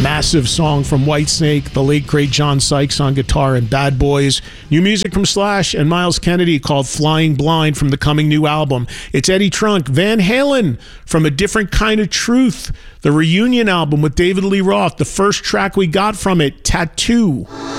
massive song from Whitesnake, the late great John Sykes on guitar, and Bad Boys. New music from Slash and Miles Kennedy called Flying Blind from the coming new album. It's Eddie Trunk, Van Halen from A Different Kind of Truth, the reunion album with David Lee Roth. The first track we got from it, Tattoo.